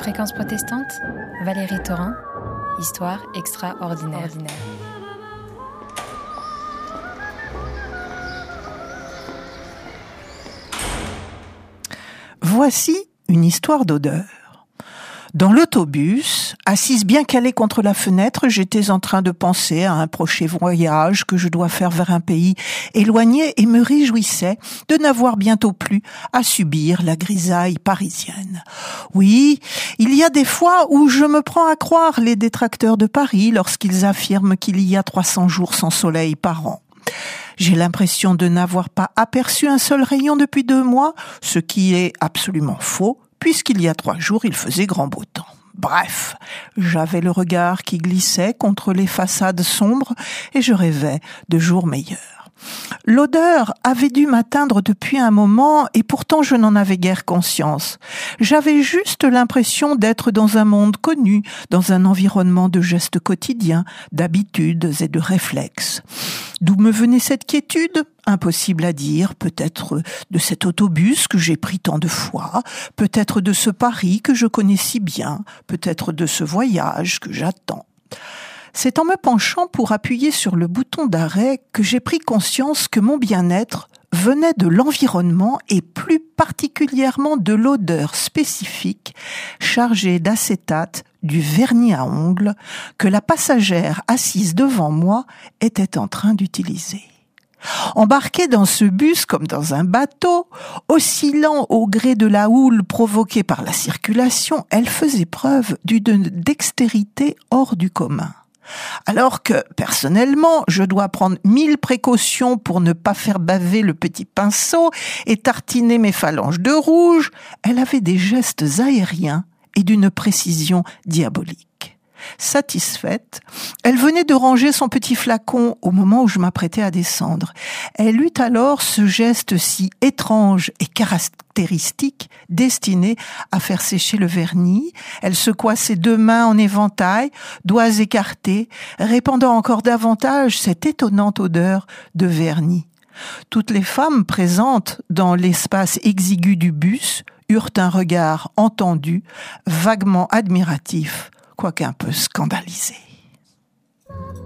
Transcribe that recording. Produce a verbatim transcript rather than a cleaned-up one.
Fréquence protestante, Valérie Torrent, Histoire extraordinaire. Ordinaire. Voici une histoire d'odeur. Dans l'autobus, assise bien calée contre la fenêtre, j'étais en train de penser à un prochain voyage que je dois faire vers un pays éloigné et me réjouissais de n'avoir bientôt plus à subir la grisaille parisienne. Oui, il y a des fois où je me prends à croire les détracteurs de Paris lorsqu'ils affirment qu'il y a trois cents jours sans soleil par an. J'ai l'impression de n'avoir pas aperçu un seul rayon depuis deux mois, ce qui est absolument faux, puisqu'il y a trois jours, il faisait grand beau temps. Bref, j'avais le regard qui glissait contre les façades sombres et je rêvais de jours meilleurs. L'odeur avait dû m'atteindre depuis un moment et pourtant je n'en avais guère conscience. J'avais juste l'impression d'être dans un monde connu, dans un environnement de gestes quotidiens, d'habitudes et de réflexes. D'où me venait cette quiétude ? Impossible à dire, peut-être de cet autobus que j'ai pris tant de fois, peut-être de ce Paris que je connais si bien, peut-être de ce voyage que j'attends. C'est en me penchant pour appuyer sur le bouton d'arrêt que j'ai pris conscience que mon bien-être venait de l'environnement et plus particulièrement de l'odeur spécifique chargée d'acétate du vernis à ongles que la passagère assise devant moi était en train d'utiliser. Embarquée dans ce bus comme dans un bateau, oscillant au gré de la houle provoquée par la circulation, elle faisait preuve d'une dextérité hors du commun. Alors que, personnellement, je dois prendre mille précautions pour ne pas faire baver le petit pinceau et tartiner mes phalanges de rouge, elle avait des gestes aériens et d'une précision diabolique. Satisfaite, elle venait de ranger son petit flacon au moment où je m'apprêtais à descendre. Elle eut alors ce geste si étrange et caractéristique destiné à faire sécher le vernis. Elle secoua ses deux mains en éventail, doigts écartés, répandant encore davantage cette étonnante odeur de vernis. Toutes les femmes présentes dans l'espace exigu du bus eurent un regard entendu, vaguement admiratif, quoique un peu scandalisé.